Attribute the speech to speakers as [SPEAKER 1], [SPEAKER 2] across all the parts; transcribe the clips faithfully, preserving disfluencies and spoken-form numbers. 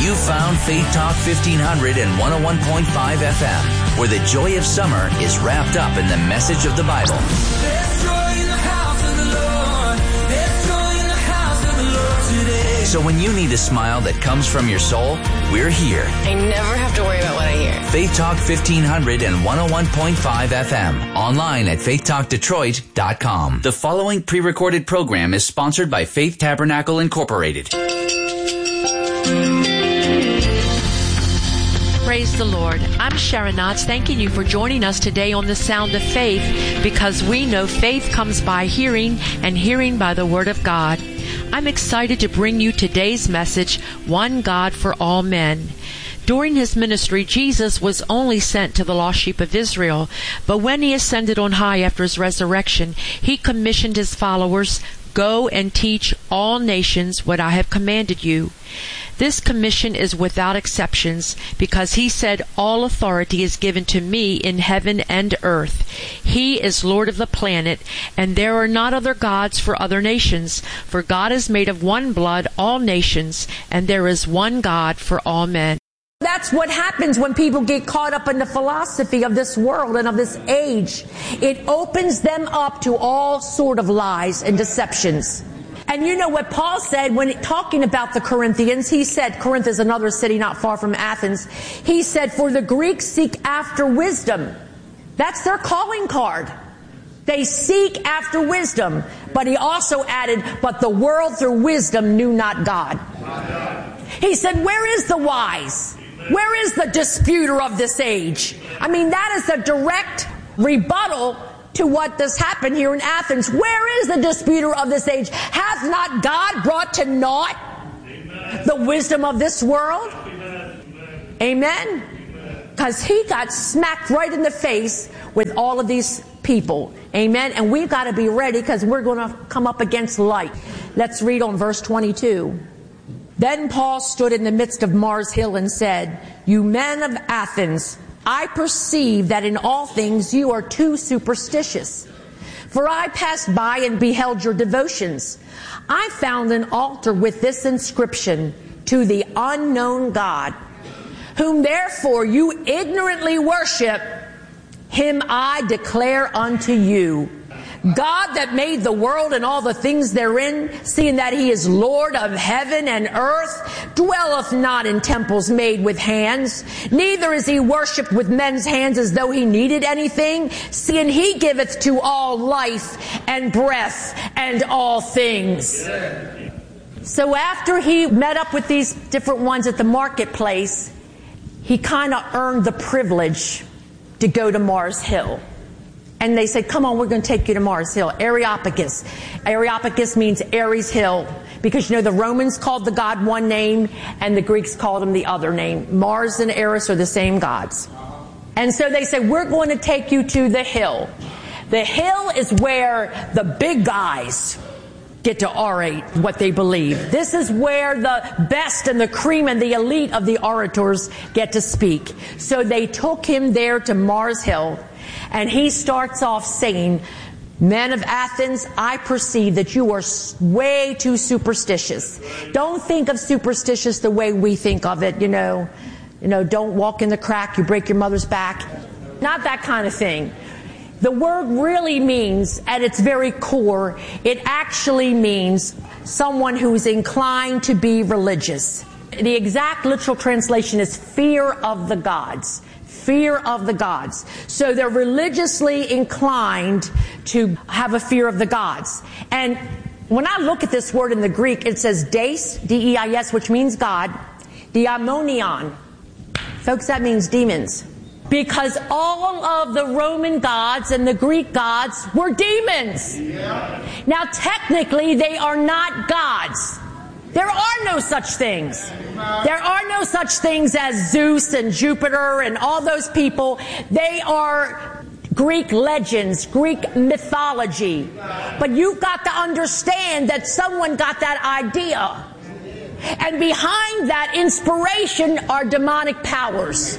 [SPEAKER 1] You found Faith Talk fifteen hundred and one oh one point five F M, where the joy of summer is wrapped up in the message of the Bible.
[SPEAKER 2] There's joy in the house of the Lord. There's joy in the house of the Lord today.
[SPEAKER 1] So when you need a smile that comes from your soul, we're here.
[SPEAKER 3] I never have to worry about what I hear.
[SPEAKER 1] Faith Talk fifteen hundred and one oh one point five F M. Online at faith talk detroit dot com. The following pre-recorded program is sponsored by Faith Tabernacle Incorporated.
[SPEAKER 4] Praise the Lord. I'm Sharon Knotts, thanking you for joining us today on The Sound of Faith, because we know faith comes by hearing, and hearing by the Word of God. I'm excited to bring you today's message, One God for All Men. During his ministry, Jesus was only sent to the lost sheep of Israel, but when he ascended on high after his resurrection, he commissioned his followers, "Go and teach all nations what I have commanded you." This commission is without exceptions, because he said, "All authority is given to me in heaven and earth." He is Lord of the planet, and there are not other gods for other nations, for God is made of one blood all nations, and there is one God for all men.
[SPEAKER 5] That's what happens when people get caught up in the philosophy of this world and of this age. It opens them up to all sort of lies and deceptions. And you know what Paul said when talking about the Corinthians? He said, Corinth is another city not far from Athens. He said, for the Greeks seek after wisdom. That's their calling card. They seek after wisdom. But he also added, but the world through wisdom knew not God. He said, where is the wise? Where is the disputer of this age? I mean, that is a direct rebuttal to what does happen here in Athens. Where is the disputer of this age? Hath not God brought to naught the wisdom of this world? Amen? Because he got smacked right in the face with all of these people. Amen? And we've got to be ready, because we're going to come up against light. Let's read on verse twenty-two. Then Paul stood in the midst of Mars Hill and said, "You men of Athens, I perceive that in all things you are too superstitious. For I passed by and beheld your devotions. I found an altar with this inscription, to the unknown God, whom therefore you ignorantly worship. Him I declare unto you, God that made the world and all the things therein, seeing that he is Lord of heaven and earth, dwelleth not in temples made with hands, neither is he worshipped with men's hands as though he needed anything, seeing he giveth to all life and breath and all things." So after he met up with these different ones at the marketplace, he kind of earned the privilege to go to Mars Hill. And they said, come on, we're going to take you to Mars Hill. Areopagus. Areopagus means Ares Hill. Because, you know, the Romans called the god one name and the Greeks called him the other name. Mars and Eris are the same gods. And so they said, we're going to take you to the hill. The hill is where the big guys get to orate what they believe. This is where the best and the cream and the elite of the orators get to speak. So they took him there to Mars Hill. And he starts off saying, "Men of Athens, I perceive that you are way too superstitious." Don't think of superstitious the way we think of it, you know. You know, don't walk in the crack, you break your mother's back. Not that kind of thing. The word really means, at its very core, it actually means someone who is inclined to be religious. The exact literal translation is fear of the gods. Fear of the gods. So they're religiously inclined to have a fear of the gods. And when I look at this word in the Greek, it says deis, D E I S, which means God, daimonion. Folks, that means demons. Because all of the Roman gods and the Greek gods were demons. Yeah. Now, technically, they are not gods. There are no such things. There are no such things as Zeus and Jupiter and all those people. They are Greek legends, Greek mythology. But you've got to understand that someone got that idea. And behind that inspiration are demonic powers.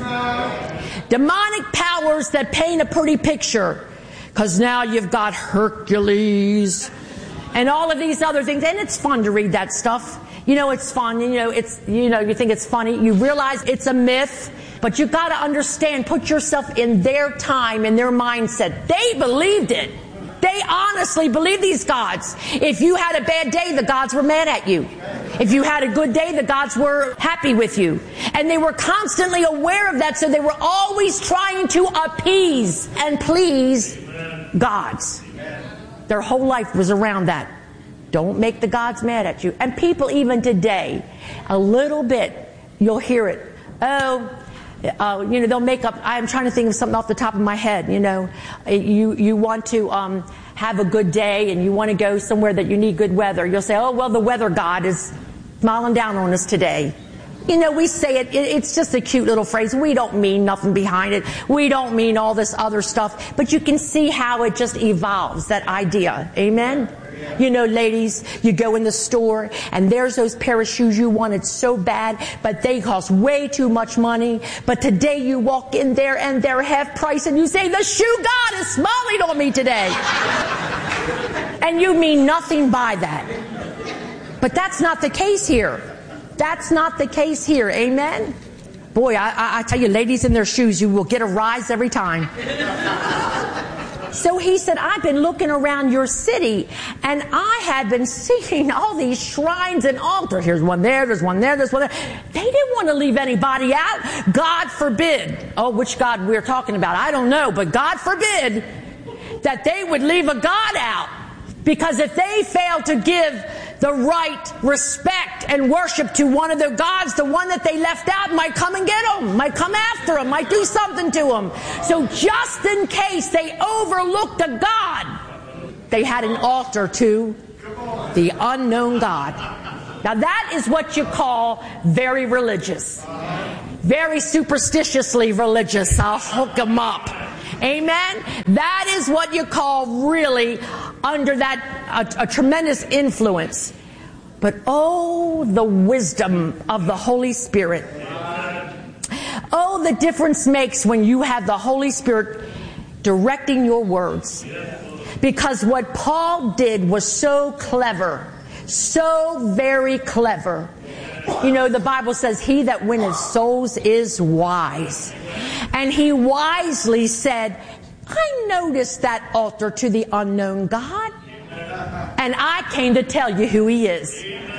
[SPEAKER 5] Demonic powers that paint a pretty picture. Because now you've got Hercules and all of these other things. And it's fun to read that stuff. You know, it's fun. You know, it's, you know, you think it's funny. You realize it's a myth, but you got to understand, put yourself in their time, in their mindset. They believed it. They honestly believed these gods. If you had a bad day, the gods were mad at you. If you had a good day, the gods were happy with you. And they were constantly aware of that, so they were always trying to appease and please gods. Their whole life was around that. Don't make the gods mad at you. And people even today, a little bit, you'll hear it. Oh, uh, you know, they'll make up, I'm trying to think of something off the top of my head, you know. You, you want to um, have a good day and you want to go somewhere that you need good weather. You'll say, oh, well, the weather god is smiling down on us today. You know, we say it, it's just a cute little phrase. We don't mean nothing behind it. We don't mean all this other stuff. But you can see how it just evolves, that idea. Amen? You know, ladies, you go in the store and there's those pair of shoes you wanted so bad, but they cost way too much money. But today you walk in there and they're half price and you say, the shoe god is smiling on me today. And you mean nothing by that. But that's not the case here. That's not the case here. Amen? Boy, I, I, I tell you, ladies in their shoes, you will get a rise every time. So he said, I've been looking around your city, and I had been seeing all these shrines and altars. Here's one there, there's one there, there's one there. They didn't want to leave anybody out. God forbid. Oh, which God we're talking about, I don't know, but God forbid that they would leave a God out. Because if they fail to give the right respect and worship to one of their gods, the one that they left out might come and get them, might come after them, might do something to them. So just in case they overlooked a god, they had an altar to the unknown God. Now that is what you call very religious. Very superstitiously religious. I'll hook them up. Amen? That is what you call really under that a, a tremendous influence. But oh, the wisdom of the Holy Spirit. Oh, the difference makes when you have the Holy Spirit directing your words. Because what Paul did was so clever. So very clever. You know, the Bible says, he that winneth souls is wise. And he wisely said, I noticed that altar to the unknown God. And I came to tell you who he is.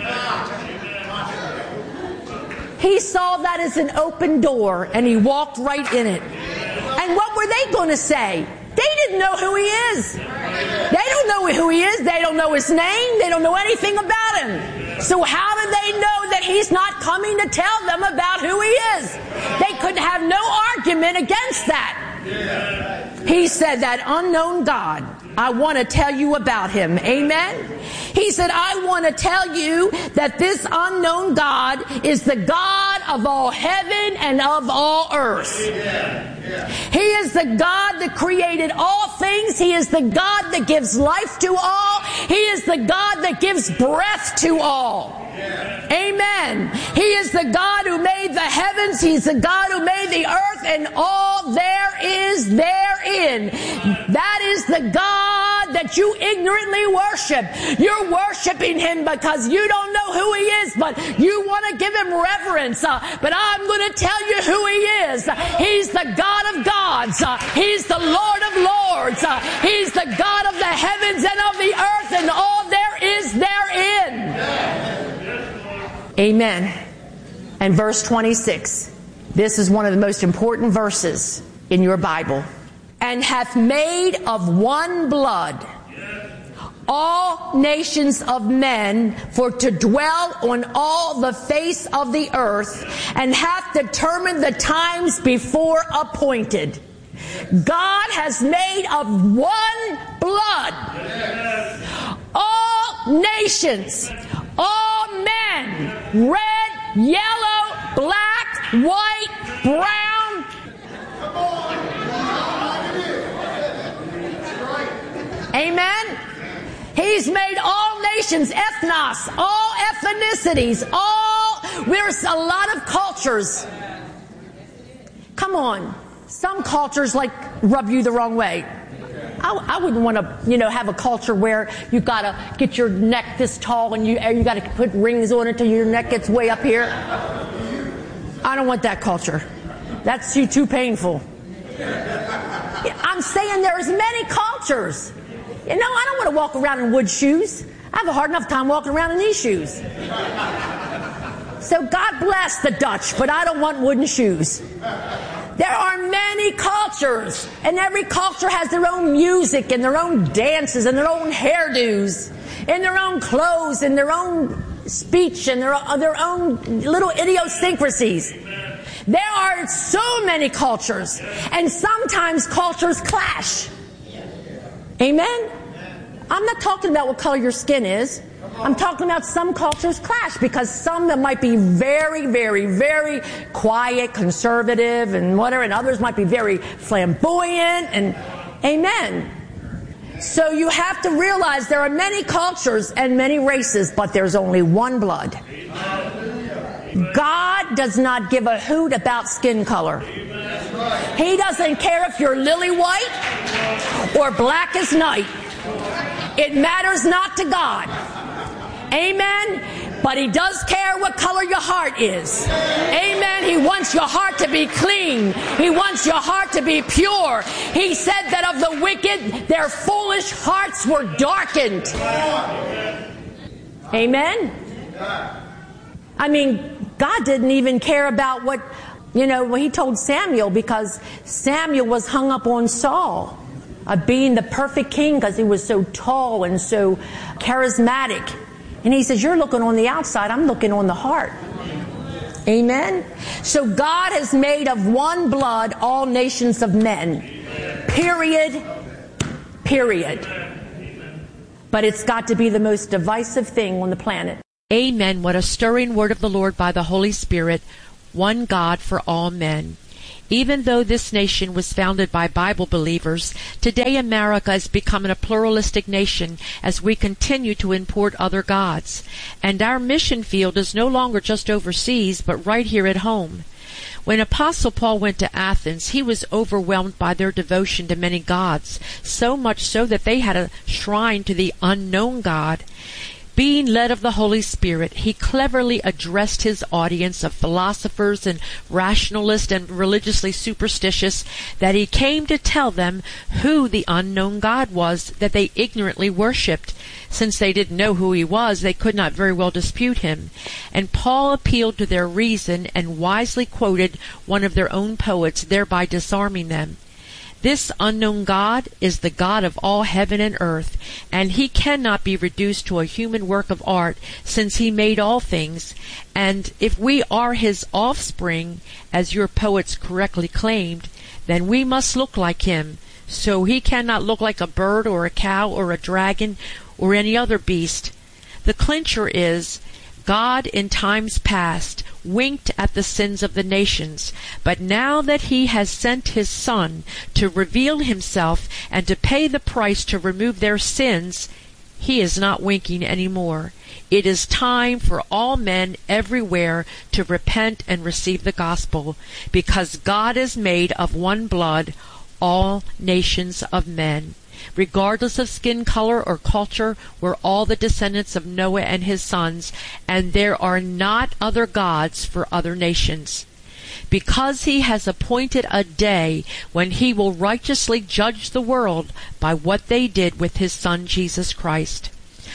[SPEAKER 5] He saw that as an open door and he walked right in it. And what were they going to say? They didn't know who he is. They don't know who he is. They don't know his name. They don't know anything about him. So how do they know that he's not coming to tell them about who he is? They could have no argument against that. He said, that unknown God, I want to tell you about him. Amen? He said, I want to tell you that this unknown God is the God of all heaven and of all earth. He is the God that created all things. He is the God that gives life to all. He is the God that gives breath to all. Amen. He is the God who made the heavens. He's the God who made the earth and all there is therein. That is the God that you ignorantly worship. You're worshiping him because you don't know who he is, but you want to give him reverence. Uh, but I'm going to tell you who he is. Uh, he's the God of gods. Uh, he's the Lord of lords. Uh, he's the God of the heavens and of the earth and all there is therein. Amen. And verse twenty-six. This is one of the most important verses in your Bible. And hath made of one blood all nations of men for to dwell on all the face of the earth, and hath determined the times before appointed. God has made of one blood all nations, all men, red, yellow, black, white, brown. Amen. He's made all nations, ethnos, all ethnicities, all, there's a lot of cultures. Come on. Some cultures like rub you the wrong way. I, I wouldn't want to, you know, have a culture where you got to get your neck this tall and you you got to put rings on it till your neck gets way up here. I don't want that culture. That's too, too painful. I'm saying there's many cultures. You know, I don't want to walk around in wood shoes. I have a hard enough time walking around in these shoes. So God bless the Dutch, but I don't want wooden shoes. There are many cultures, and every culture has their own music and their own dances and their own hairdos and their own clothes and their own speech and their, their own little idiosyncrasies. There are so many cultures, and sometimes cultures clash. Amen? I'm not talking about what color your skin is. I'm talking about some cultures clash, because some that might be very, very, very quiet, conservative, and whatever, and others might be very flamboyant, and amen. So you have to realize there are many cultures and many races, but there's only one blood. God does not give a hoot about skin color. He doesn't care if you're lily white or black as night. It matters not to God. Amen? But He does care what color your heart is. Amen? He wants your heart to be clean. He wants your heart to be pure. He said that of the wicked, their foolish hearts were darkened. Amen? I mean, God didn't even care about what, you know, He told Samuel, because Samuel was hung up on Saul, uh, being the perfect king, because he was so tall and so charismatic. And He says, you're looking on the outside, I'm looking on the heart. Amen? So God has made of one blood all nations of men. Period. Period. But it's got to be the most divisive thing on the planet.
[SPEAKER 4] Amen. What a stirring word of the Lord by the Holy Spirit. One God for all men. Even though this nation was founded by Bible believers, today America is becoming a pluralistic nation as we continue to import other gods. And our mission field is no longer just overseas, but right here at home. When Apostle Paul went to Athens, he was overwhelmed by their devotion to many gods, so much so that they had a shrine to the unknown God. Being led of the Holy Spirit, he cleverly addressed his audience of philosophers and rationalists and religiously superstitious, that he came to tell them who the unknown God was that they ignorantly worshipped. Since they didn't know who He was, they could not very well dispute Him. And Paul appealed to their reason and wisely quoted one of their own poets, thereby disarming them. This unknown God is the God of all heaven and earth, and He cannot be reduced to a human work of art, since He made all things. And if we are His offspring, as your poets correctly claimed, then we must look like Him. So He cannot look like a bird or a cow or a dragon or any other beast. The clincher is, God in times past winked at the sins of the nations, but now that He has sent His Son to reveal Himself and to pay the price to remove their sins, He is not winking anymore. It is time for all men everywhere to repent and receive the gospel, because God is made of one blood, all nations of men. Regardless of skin color or culture, we're all the descendants of Noah and his sons, and there are not other gods for other nations. Because He has appointed a day when He will righteously judge the world by what they did with His Son Jesus Christ.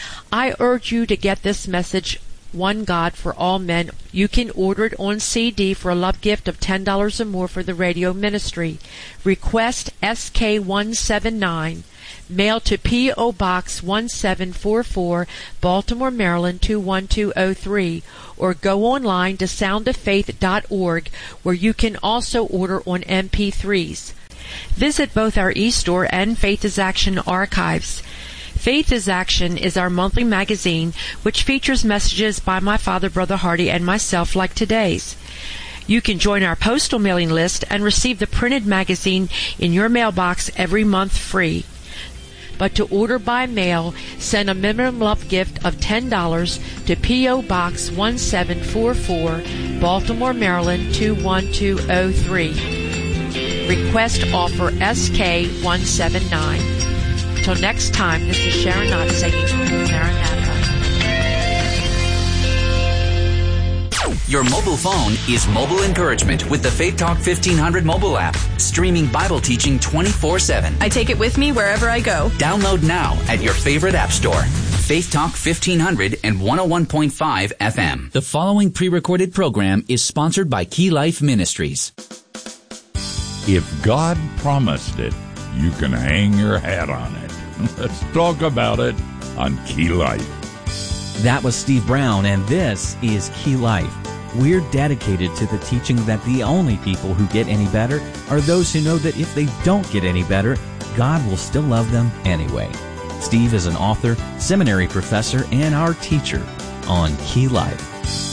[SPEAKER 4] I urge you to get this message, One God for All Men. You can order it on C D for a love gift of ten dollars or more for the radio ministry. Request S K one seven nine. Mail to P O. Box one seven four four, Baltimore, Maryland two one two oh three, or go online to sound of faith dot org, where you can also order on M P threes. Visit both our eStore and Faith is Action archives. Faith is Action is our monthly magazine, which features messages by my father, Brother Hardy, and myself like today's. You can join our postal mailing list and receive the printed magazine in your mailbox every month free. But to order by mail, send a minimum love gift of ten dollars to P O. Box one seven four four, Baltimore, Maryland two one two oh three. Request offer S K one seven nine. Until next time, this is Sharon Knott saying Maranatha.
[SPEAKER 1] Your mobile phone is mobile encouragement with the Faith Talk fifteen hundred mobile app, streaming Bible teaching twenty-four seven.
[SPEAKER 6] I take it with me wherever I go.
[SPEAKER 1] Download now at your favorite app store. Faith Talk fifteen hundred and one oh one point five F M. The following pre-recorded program is sponsored by Key Life Ministries.
[SPEAKER 7] If God promised it, you can hang your hat on it. Let's talk about it on Key Life.
[SPEAKER 8] That was Steve Brown, and this is Key Life. We're dedicated to the teaching that the only people who get any better are those who know that if they don't get any better, God will still love them anyway. Steve is an author, seminary professor, and our teacher on Key Life.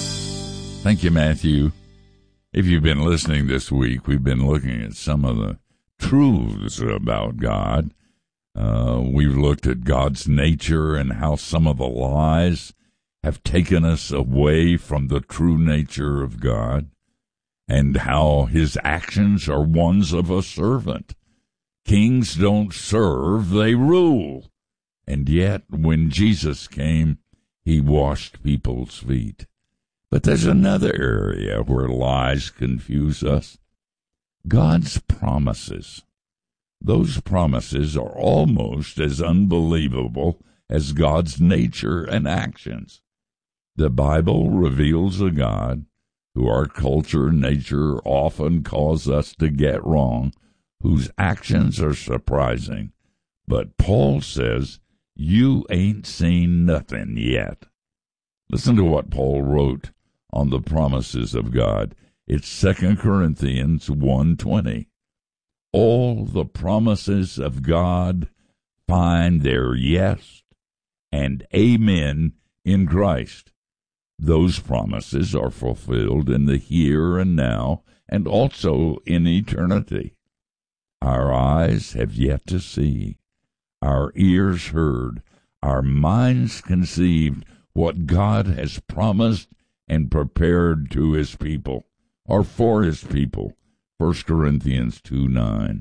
[SPEAKER 7] Thank you, Matthew. If you've been listening this week, we've been looking at some of the truths about God. Uh, we've looked at God's nature and how some of the lies have taken us away from the true nature of God, and how his actions are ones of a servant. Kings don't serve, they rule. And yet, when Jesus came, he washed people's feet. But there's another area where lies confuse us. God's promises. Those promises are almost as unbelievable as God's nature and actions. The Bible reveals a God who our culture and nature often cause us to get wrong, whose actions are surprising. But Paul says, you ain't seen nothing yet. Listen to what Paul wrote on the promises of God. It's Second Corinthians one twenty. All the promises of God find their yes and amen in Christ. Those promises are fulfilled in the here and now and also in eternity. Our eyes have yet to see, our ears heard, our minds conceived what God has promised and prepared to his people, or for his people. First Corinthians two nine.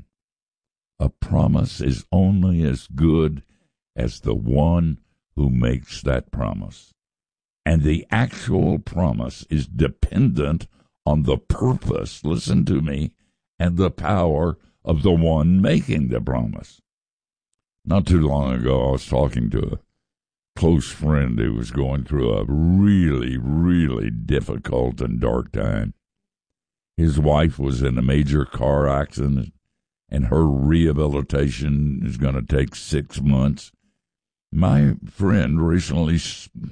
[SPEAKER 7] A promise is only as good as the one who makes that promise. And the actual promise is dependent on the purpose, listen to me, and the power of the one making the promise. Not too long ago, I was talking to a close friend who was going through a really, really difficult and dark time. His wife was in a major car accident, and her rehabilitation is going to take six months. My friend recently,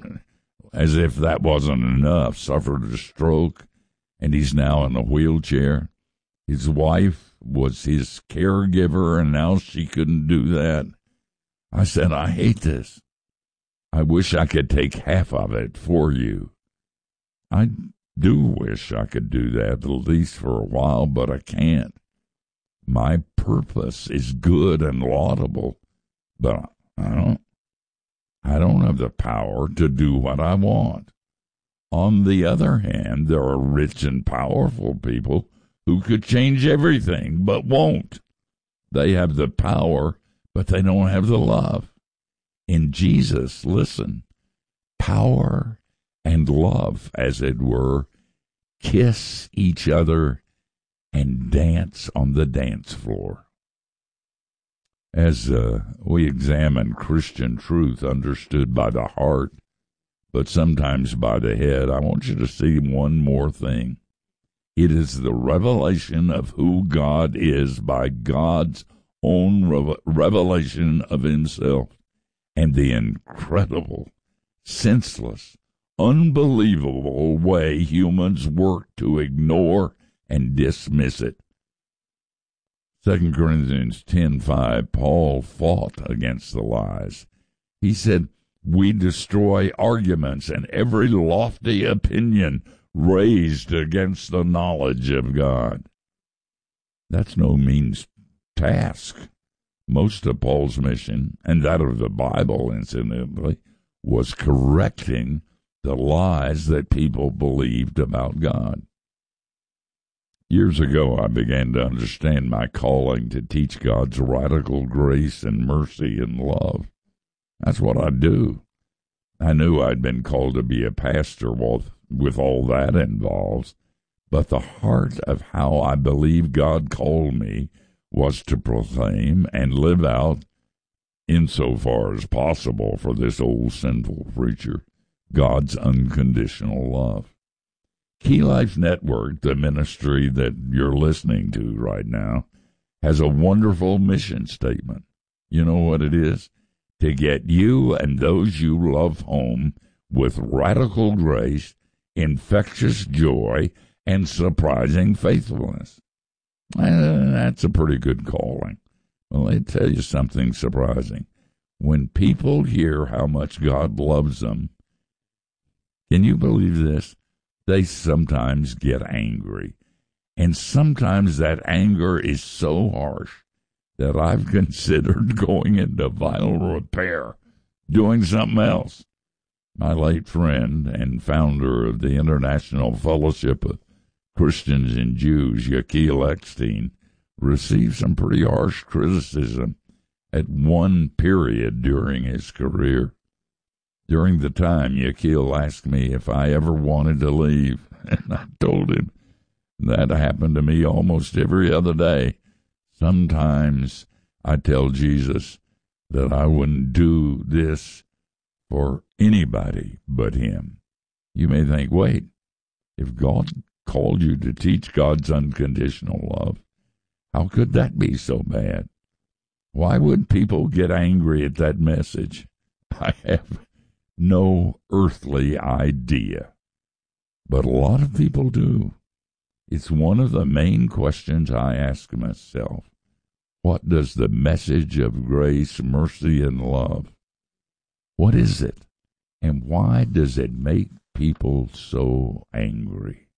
[SPEAKER 7] as if that wasn't enough, suffered a stroke, and he's now in a wheelchair. His wife was his caregiver, and now she couldn't do that. I said, I hate this. I wish I could take half of it for you. I do wish I could do that, at least for a while, but I can't. My purpose is good and laudable, but I don't, I don't have the power to do what I want. On the other hand, there are rich and powerful people who could change everything, but won't. They have the power, but they don't have the love. In Jesus, listen, power and love, as it were, kiss each other and dance on the dance floor. As uh, we examine Christian truth understood by the heart, but sometimes by the head, I want you to see one more thing. It is the revelation of who God is by God's own re- revelation of himself, and the incredible, senseless, unbelievable way humans work to ignore and dismiss it. Second Corinthians ten five, Paul fought against the lies. He said, we destroy arguments and every lofty opinion raised against the knowledge of God. That's no mean task. Most of Paul's mission, and that of the Bible, incidentally, was correcting the lies that people believed about God. Years ago, I began to understand my calling to teach God's radical grace and mercy and love. That's what I do. I knew I'd been called to be a pastor with all that involves, but the heart of how I believe God called me was to proclaim and live out, insofar as possible for this old sinful preacher, God's unconditional love. Key Life Network, the ministry that you're listening to right now, has a wonderful mission statement. You know what it is? To get you and those you love home with radical grace, infectious joy, and surprising faithfulness. And that's a pretty good calling. Well, let me tell you something surprising. When people hear how much God loves them, can you believe this? They sometimes get angry. And sometimes that anger is so harsh that I've considered going into vital repair, doing something else. My late friend and founder of the International Fellowship of Christians and Jews, Yechiel Eckstein, received some pretty harsh criticism at one period during his career. During the time, Yechiel asked me if I ever wanted to leave, and I told him that happened to me almost every other day. Sometimes I tell Jesus that I wouldn't do this for anybody but him. You may think, wait, if God called you to teach God's unconditional love, how could that be so bad? Why would people get angry at that message? I have no earthly idea. But a lot of people do. It's one of the main questions I ask myself. What does the message of grace, mercy, and love, what is it? And why does it make people so angry?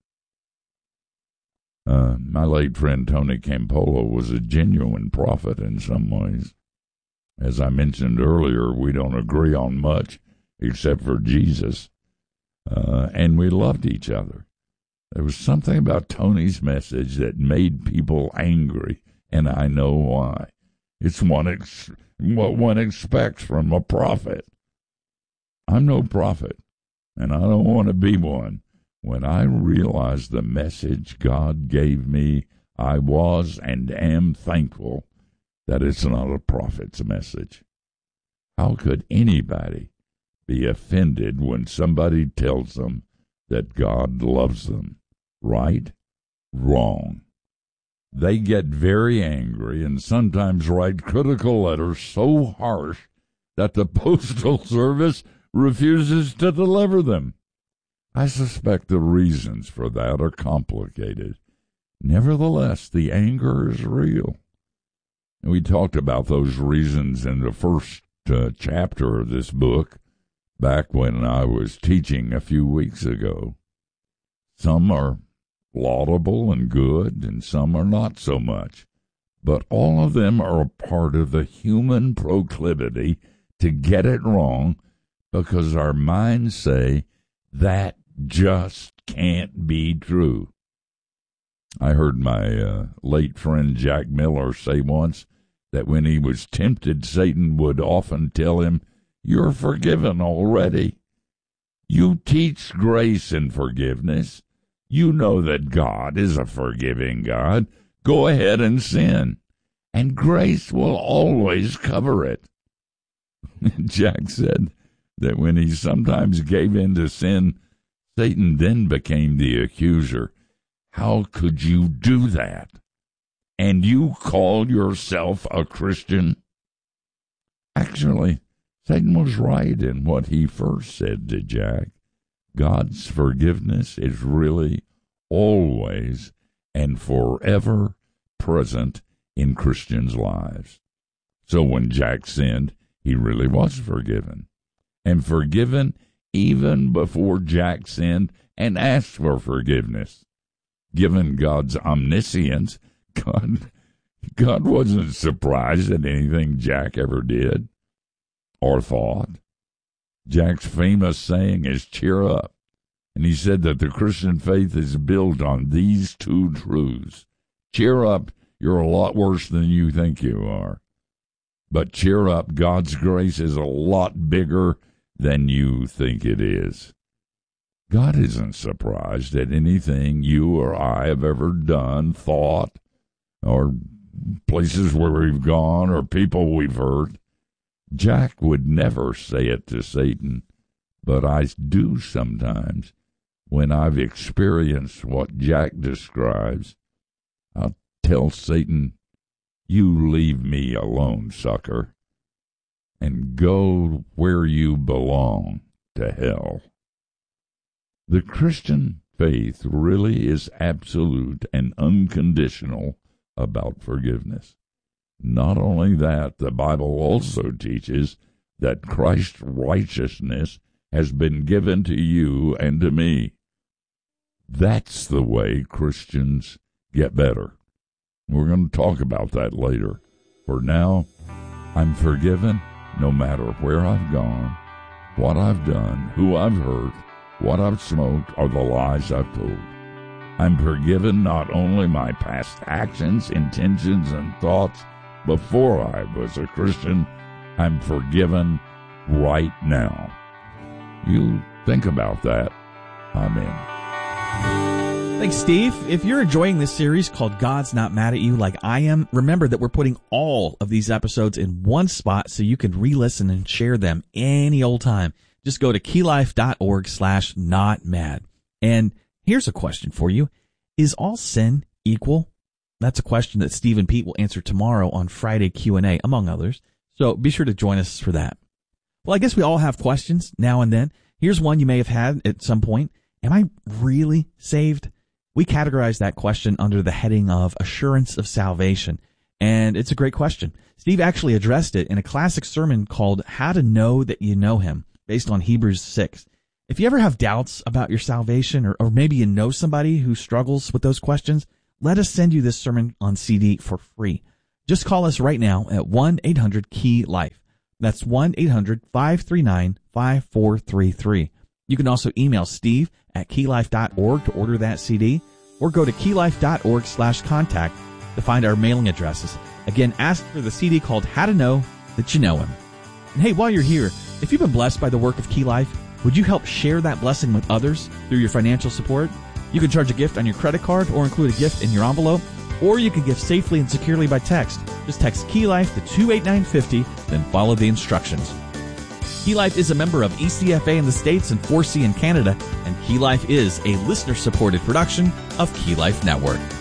[SPEAKER 7] Uh, my late friend Tony Campolo was a genuine prophet in some ways. As I mentioned earlier, we don't agree on much except for Jesus, uh, and we loved each other. There was something about Tony's message that made people angry, and I know why. It's one ex- what one expects from a prophet. I'm no prophet, and I don't want to be one. When I realized the message God gave me, I was and am thankful that it's not a prophet's message. How could anybody be offended when somebody tells them that God loves them? Right? Wrong. They get very angry and sometimes write critical letters so harsh that the Postal Service refuses to deliver them. I suspect the reasons for that are complicated. Nevertheless, the anger is real. And we talked about those reasons in the first uh, chapter of this book back when I was teaching a few weeks ago. Some are laudable and good, and some are not so much. But all of them are a part of the human proclivity to get it wrong because our minds say that just can't be true. I heard my uh, late friend Jack Miller say once that when he was tempted, Satan would often tell him, "You're forgiven already. You teach grace and forgiveness. You know that God is a forgiving God. Go ahead and sin, and grace will always cover it." Jack said that when he sometimes gave in to sin, Satan then became the accuser. How could you do that? And you call yourself a Christian? Actually, Satan was right in what he first said to Jack. God's forgiveness is really always and forever present in Christians' lives. So when Jack sinned, he really was forgiven. And forgiven even before Jack sinned and asked for forgiveness. Given God's omniscience, God, God wasn't surprised at anything Jack ever did or thought. Jack's famous saying is, "Cheer up. And he said that the Christian faith is built on these two truths. Cheer up, you're a lot worse than you think you are. But cheer up, God's grace is a lot bigger than you think it is. God isn't surprised at anything you or I have ever done, thought, or places where we've gone or people we've hurt. Jack would never say it to Satan, but I do sometimes. When I've experienced what Jack describes, I'll tell Satan, you leave me alone, sucker, and go where you belong, to hell. The Christian faith really is absolute and unconditional about forgiveness. Not only that, the Bible also teaches that Christ's righteousness has been given to you and to me. That's the way Christians get better. We're going to talk about that later. For now, I'm forgiven no matter where I've gone, what I've done, who I've hurt, what I've smoked, or the lies I've told. I'm forgiven not only my past actions, intentions, and thoughts before I was a Christian, I'm forgiven right now. You think about that. Amen.
[SPEAKER 8] Thanks, Steve. If you're enjoying this series called God's Not Mad at You like I am, remember that we're putting all of these episodes in one spot so you can re-listen and share them any old time. Just go to keylife.org slash not mad. And here's a question for you. Is all sin equal? That's a question that Steve and Pete will answer tomorrow on Friday Q and A, among others. So be sure to join us for that. Well, I guess we all have questions now and then. Here's one you may have had at some point. Am I really saved? We categorize that question under the heading of assurance of salvation. And it's a great question. Steve actually addressed it in a classic sermon called How to Know That You Know Him, based on Hebrews six. If you ever have doubts about your salvation, or, or maybe you know somebody who struggles with those questions, let us send you this sermon on C D for free. Just call us right now at one eight hundred key life. That's one eight hundred five three nine five four three three. You can also email Steve at keylife dot org to order that C D, or go to keylife.org slash contact to find our mailing addresses. Again, ask for the C D called How to Know That You Know Him. And hey, while you're here, if you've been blessed by the work of Key Life, would you help share that blessing with others through your financial support? You can charge a gift on your credit card or include a gift in your envelope, or you can give safely and securely by text. Just text Key Life to two eight nine five zero, then follow the instructions. Key Life is a member of E C F A in the States and four C in Canada, and Key Life is a listener-supported production of Key Life Network.